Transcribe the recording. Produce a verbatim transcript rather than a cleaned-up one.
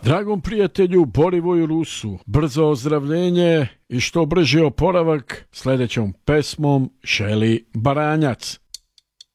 Dragom prijatelju Borivoju Rusu, brzo ozdravljenje i što brži oporavak sljedećom pesmom Šeli Baranjac.